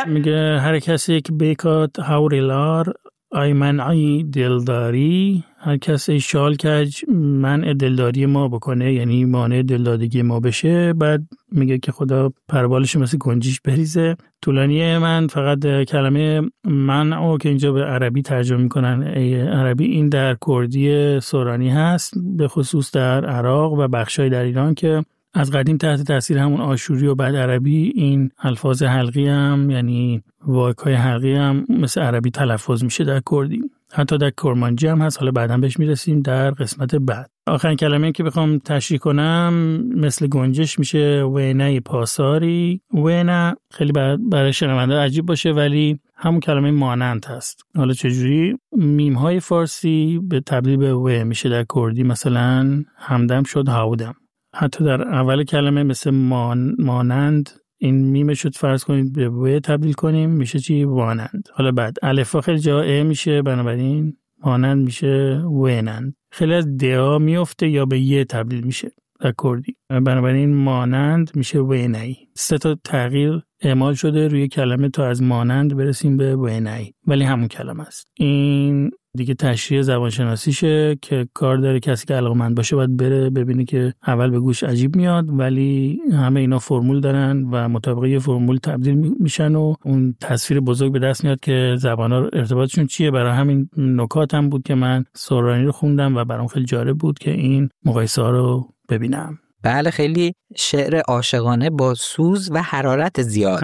میگه هر کسی که بیکات هاوریلار ای منعی دلداری، هر کسی شال کج منع دلداری ما بکنه، یعنی مانع دلدادگی ما بشه. بعد میگه که خدا پربالش مثل گنجیش بریزه. طولانیه، من فقط کلمه منعو که اینجا به عربی ترجمه میکنن عربی، این در کردی سورانی هست، به خصوص در عراق و بخشای در ایران که از قدیم تحت تاثیر همون آشوری و بعد عربی این الفاظ حلقی هم، یعنی واژه‌های حلقی هم مثل عربی تلفظ میشه در کردی. حتی در کرمانجی هم هست، حالا بعداً بهش میرسیم در قسمت بعد. آخرین کلمه‌ای که بخوام تشریح کنم مثل گنجش میشه وینه پاساری. وینه خیلی برای شنونده عجیب باشه ولی همون کلمه مانند هست. حالا چجوری؟ میم‌های فارسی به تبدیل به و میشه در کردی، مثلا همدم شد هاودم. حتی در اول کلمه مثل مانند این میمه شد فرض کنید به و تبدیل کنیم میشه چی؟ وانند. حالا بعد الفا خیلی جا ا میشه، بنابراین مانند میشه وینند. خیلی از دعا میفته یا به ی تبدیل میشه در کردی، بنابراین مانند میشه وینایی. 3 تا تغییر اعمال شده روی کلمه تا از مانند برسیم به وینایی، ولی همون کلمه است. این دیگه تشریح زبانشناسیشه که کار داره کسی که علاقه‌مند باشه باید بره ببینه که اول به گوش عجیب میاد ولی همه اینا فرمول دارن و مطابق یه فرمول تبدیل میشن و اون تصویر بزرگ به دست میاد که زبان‌ها ارتباطشون چیه. برای همین نکات هم بود که من سورانی رو خوندم و برام خیلی جالب بود که این مقایسه‌ها رو ببینم. بله، خیلی شعر عاشقانه با سوز و حرارت زیاد.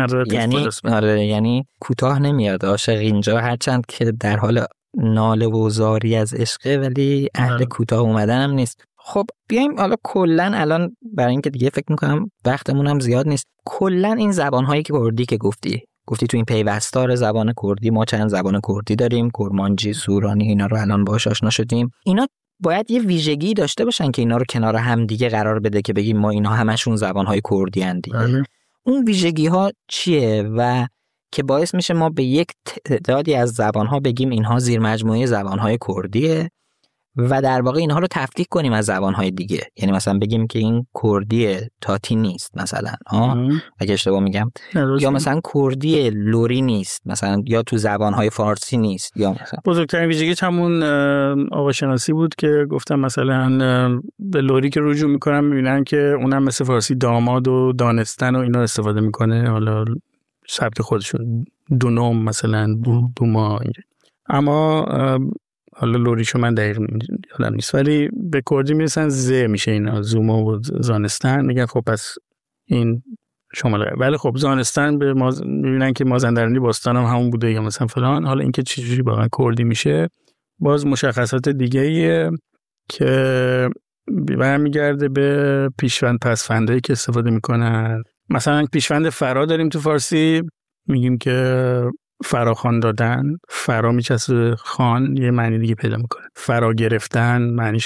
یعنی کوتاه نمیاد عاشق اینجا، هرچند که در حال ناله و زاری از عشقه ولی اهل کوتاه اومدن هم نیست. خب بیایم حالا کلن الان برای اینکه دیگه فکر میکنم وقتمون هم زیاد نیست، کلن این زبان‌هایی که کردی که گفتی تو این پیوستار زبان کردی ما چند زبان کردی داریم، کرمانجی، سورانی، اینا رو الان باهاش آشنا شدیم. اینا باید یه ویژگی داشته باشن که اینا رو کنار هم دیگه قرار بده که بگیم ما اینا همشون زبان‌های کردی ان دیگه. اون ویژگی‌ها چیه و که باعث میشه ما به یک تعدادی از زبان‌ها بگیم اینها زیر مجموعه زبان‌های کردیه و در واقع اینها رو تفکیک کنیم از زبان‌های دیگه؟ یعنی مثلا بگیم که این کردی تاتی نیست مثلا، اگه اشتباه میگم، یا مثلا کردی لوری نیست مثلا، یا تو زبان‌های فارسی نیست، یا مثلا بزرگترین ویژگی همون آواشناسی بود که گفتم مثلا به لوری که رجوع میکنن میبینن که اونم مثل فارسی داماد و دانستن و اینا استفاده میکنه، حالا سبت خودشون دونوم مثلا دوما اینجا. اما حالا لوریشو من دقیق یادم نیست ولی به کردی میرسن ز میشه اینا، زوما و زانستن. میگن خب پس این شمال، ولی خب زانستن به میبینن که مازندرانی باستان هم همون بوده یا مثلا فلان. حالا اینکه چجوری واقعا کردی میشه باز مشخصات دیگه ایه که برمیگرده به پیشوند پسفندایی که استفاده میکنن. مثلا پیشوند فرا داریم تو فارسی، میگیم که فراخوان دادن، فرا میچسبه خان یه معنی دیگه پیدا میکنه، فرا گرفتن معنیش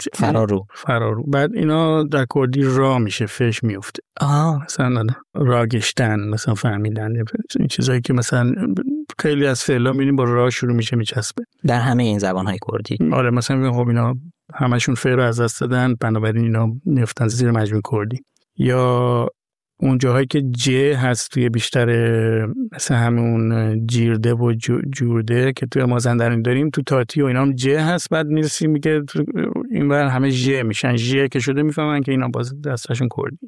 فرارو. بعد اینا در کردی را میشه، فش میفته. مثلا را گشتن، مثلا فهمیدن، این چیزایی که مثلا خیلی از فعلا میبینیم با را شروع میشه میچسبه در همه این زبانهای کردی. آره، مثلا میگم خب اینا همشون فعل رو از دست دادن بنابراین اینا میفتن زیر مجموع کردی. یا اون جاهایی که ج هست توی بیشتر مثل همون جیرده و جورده که توی مازندرانی داریم، تو تاتی و اینا هم ج هست. بعد میرسیم میگه این بر همه ج میشن، ج که شده میفهمن که اینا باز دستشون کردی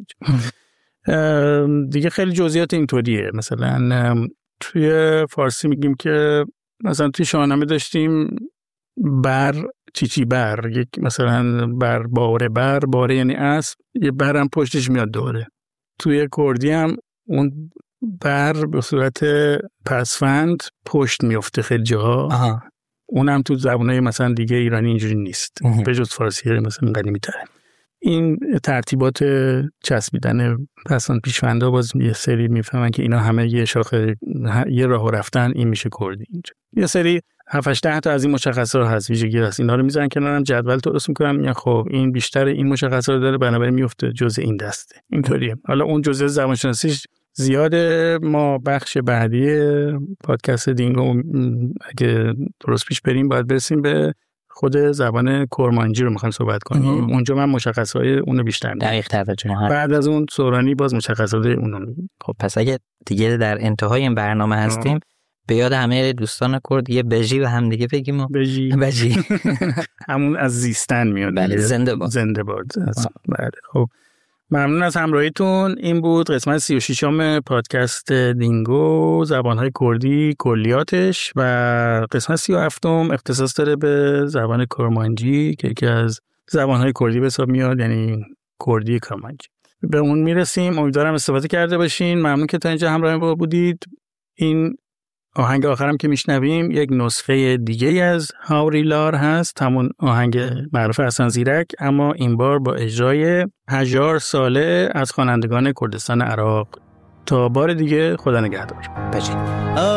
دیگه. خیلی جزئیات اینطوریه. مثلا توی فارسی میگیم که مثلا توی شاهنامه داشتیم بر چیچی بر، یک مثلا بر باره یعنی اسب، یه برم پشتش میاد دوره. توی کردی هم اون بر به صورت پسفند پشت میفته خیلی جاها. اونم تو زبانهای مثلا دیگه ایرانی اینجوری نیست، به جز فارسی مثلا قدیمی تره. این ترتیبات چسبیدن پسفند پیشوندا باز یه سری میفهمن که اینا همه یه شاخه یه راه رفتن، این میشه کردی. اینجا یه سری 7-8 تا از این مشخصات هست، ویژگی هست، اینا رو میذارن کنارم، جدول درست میکنن، میگن خب این بیشتر این مشخصات رو داره بنابراین میفته جزء این دسته. اینطوریه. حالا اون جزء زبانشناسیش زیاده. ما بخش بعدی پادکست دینگو اگه درست پیش بریم باید برسیم به خود زبان کرمانجی رو میخوایم صحبت کنیم. اونجا من مشخصات اونو بیشتر دقیق تر بعد از اون سورانی باز مشخصات اونو. خب پس اگه دیگه در انتهای این برنامه هستیم به یاد همه دوستان کرد یه بژی و هم دیگه بگیم. بژی همون از زیستن میاد. بله زنده باد. بله خب ممنون از همراهیتون. این بود قسمت 36ام پادکست دینگو، زبانهای کردی کلیاتش، و قسمت 37م اختصاص داره به زبان کرمانجی که یکی از زبانهای کردی به حساب میاد، یعنی کردی کرمانجی. به اون میرسیم. امیدوارم استفاده کرده باشین. ممنون که تا اینجا همراه ما بودید. این آهنگ آخرم که میشنویم یک نسخه دیگه از هاوریلار هست، همون آهنگ معروف حسن زیرک، اما این بار با اجرای هجار ساله از خوانندگان کردستان عراق. تا بار دیگه، خدا نگهدار.